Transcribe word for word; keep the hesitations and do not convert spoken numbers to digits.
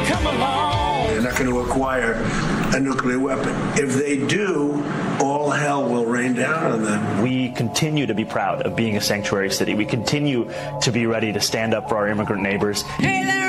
come along. They're not going to acquire a nuclear weapon. If they do, all hell will rain down on them. We continue to be proud of being a sanctuary city. We continue to be ready to stand up for our immigrant neighbors. Hey,